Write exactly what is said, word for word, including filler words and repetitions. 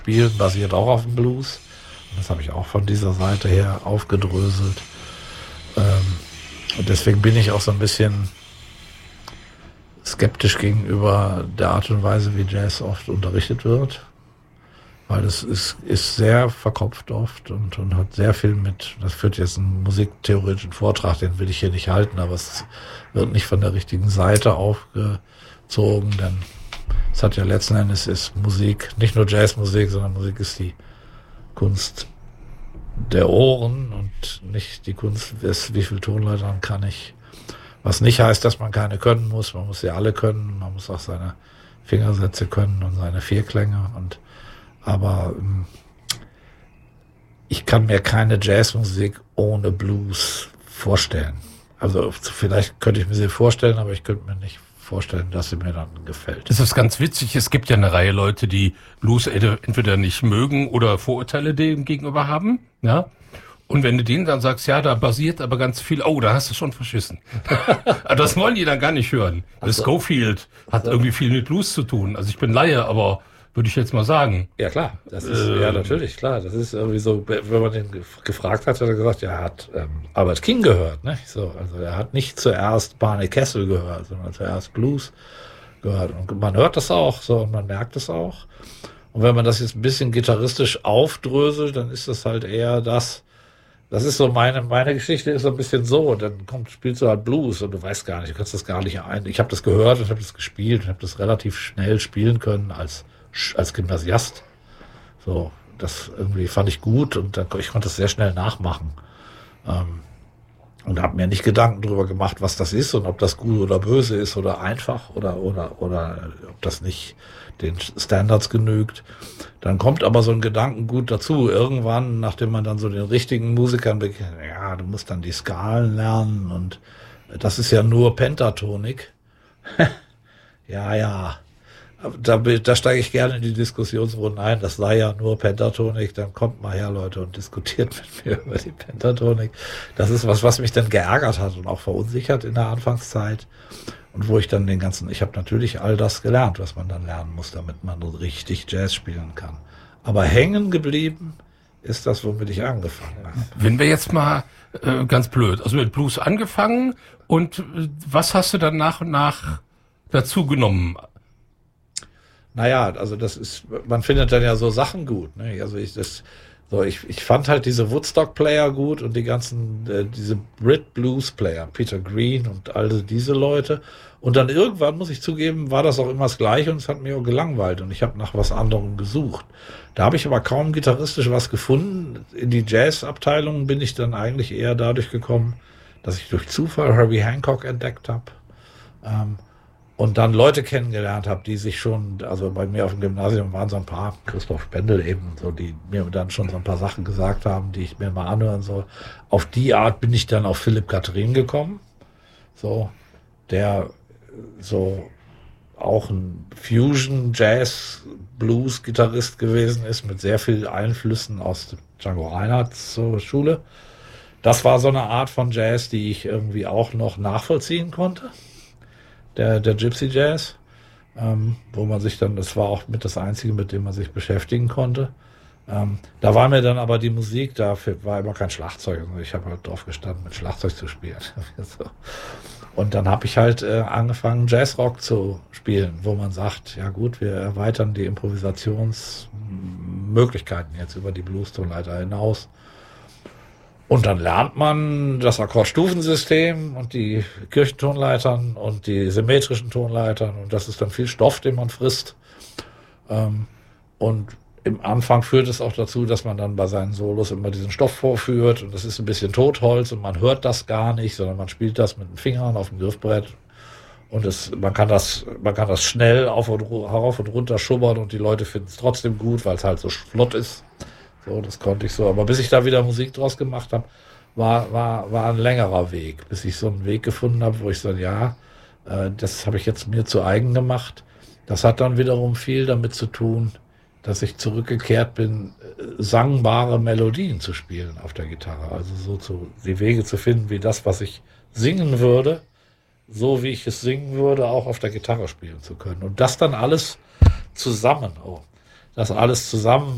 spielen, basiert auch auf dem Blues. Das habe ich auch von dieser Seite her aufgedröselt. Ähm, und deswegen bin ich auch so ein bisschen skeptisch gegenüber der Art und Weise, wie Jazz oft unterrichtet wird. Weil es ist, ist sehr verkopft oft und, und hat sehr viel mit, das führt jetzt einen musiktheoretischen Vortrag, den will ich hier nicht halten, aber es wird nicht von der richtigen Seite aufgezogen, denn es hat ja letzten Endes ist Musik, nicht nur Jazzmusik, sondern Musik ist die Kunst der Ohren und nicht die Kunst ist, wie viele Tonleitern kann ich. Was nicht heißt, dass man keine können muss, man muss sie alle können, man muss auch seine Fingersätze können und seine Vierklänge und aber ähm, ich kann mir keine Jazzmusik ohne Blues vorstellen. Also vielleicht könnte ich mir sie vorstellen, aber ich könnte mir nicht vorstellen, dass sie mir dann gefällt. Das ist ganz witzig. Es gibt ja eine Reihe Leute, die Blues entweder nicht mögen oder Vorurteile dem gegenüber haben. Ja. Und wenn du denen dann sagst, ja, da basiert aber ganz viel, oh, da hast du schon verschissen. Aber das wollen die dann gar nicht hören. Das so. Schofield hat so. irgendwie viel mit Blues zu tun. Also ich bin Laie, aber würde ich jetzt mal sagen. Ja, klar. Das ist, ähm, ja, natürlich, klar. Das ist irgendwie so, wenn man den gefragt hat, hat er gesagt, ja, er hat ähm, Albert King gehört, ne? So, also er hat nicht zuerst Barney Kessel gehört, sondern zuerst Blues gehört. Und man hört das auch, so, und man merkt es auch. Und wenn man das jetzt ein bisschen gitarristisch aufdröselt, dann ist das halt eher das, das ist so meine, meine Geschichte ist so ein bisschen so, und dann kommt, spielst du halt Blues und du weißt gar nicht, du kannst das gar nicht ein. Ich habe das gehört und habe das gespielt und habe das relativ schnell spielen können als als Gymnasiast. So, das irgendwie fand ich gut und dann, ich konnte das sehr schnell nachmachen. Ähm, und habe mir nicht Gedanken darüber gemacht, was das ist und ob das gut oder böse ist oder einfach oder, oder, oder ob das nicht den Standards genügt. Dann kommt aber so ein Gedankengut dazu. Irgendwann, nachdem man dann so den richtigen Musikern begegnet, ja, du musst dann die Skalen lernen und das ist ja nur Pentatonik. ja, ja. Da, da steige ich gerne in die Diskussionsrunde ein, das sei ja nur Pentatonik, dann kommt mal her, Leute, und diskutiert mit mir über die Pentatonik. Das ist was, was mich dann geärgert hat und auch verunsichert in der Anfangszeit und wo ich dann den ganzen, ich habe natürlich all das gelernt, was man dann lernen muss, damit man richtig Jazz spielen kann. Aber hängen geblieben ist das, womit ich angefangen habe. Wenn wir jetzt mal äh, ganz blöd, also mit Blues angefangen und äh, was hast du dann nach und nach dazu genommen? Naja, also das ist, man findet dann ja so Sachen gut, ne? Also ich, das, so, ich, ich fand halt diese Woodstock-Player gut und die ganzen, äh, diese Brit-Blues-Player, Peter Green und all diese Leute. Und dann irgendwann, muss ich zugeben, war das auch immer das Gleiche und es hat mich auch gelangweilt und ich habe nach was anderem gesucht. Da habe ich aber kaum gitarristisch was gefunden. In die Jazz-Abteilung bin ich dann eigentlich eher dadurch gekommen, dass ich durch Zufall Herbie Hancock entdeckt habe. Ähm, Und dann Leute kennengelernt habe, die sich schon, also bei mir auf dem Gymnasium waren so ein paar, Christoph Spendel eben, so, die mir dann schon so ein paar Sachen gesagt haben, die ich mir mal anhören soll. Auf die Art bin ich dann auf Philipp Catherine gekommen, so, der so auch ein Fusion-Jazz-Blues-Gitarrist gewesen ist, mit sehr vielen Einflüssen aus der Django Reinhardts so Schule. Das war so eine Art von Jazz, die ich irgendwie auch noch nachvollziehen konnte. Der, der Gypsy Jazz, ähm, wo man sich dann, das war auch mit das Einzige, mit dem man sich beschäftigen konnte. Ähm, da war mir dann aber die Musik, dafür war immer kein Schlagzeug. Also ich habe halt drauf gestanden, mit Schlagzeug zu spielen. so. Und dann habe ich halt äh, angefangen, Jazzrock zu spielen, wo man sagt, ja gut, wir erweitern die Improvisationsmöglichkeiten jetzt über die Blues-Tonleiter hinaus. Und dann lernt man das Akkordstufensystem und die Kirchentonleitern und die symmetrischen Tonleitern und das ist dann viel Stoff, den man frisst. Und im Anfang führt es auch dazu, dass man dann bei seinen Solos immer diesen Stoff vorführt und das ist ein bisschen Totholz und man hört das gar nicht, sondern man spielt das mit den Fingern auf dem Griffbrett und es, man kann das, man kann das schnell auf und, rauf und runter schubbern und die Leute finden es trotzdem gut, weil es halt so flott ist. So, das konnte ich so. Aber bis ich da wieder Musik draus gemacht habe, war, war, war ein längerer Weg, bis ich so einen Weg gefunden habe, wo ich so, ja, äh, das habe ich jetzt mir zu eigen gemacht. Das hat dann wiederum viel damit zu tun, dass ich zurückgekehrt bin, sangbare Melodien zu spielen auf der Gitarre. Also so zu, die Wege zu finden, wie das, was ich singen würde, so wie ich es singen würde, auch auf der Gitarre spielen zu können. Und das dann alles zusammen, oh, das alles zusammen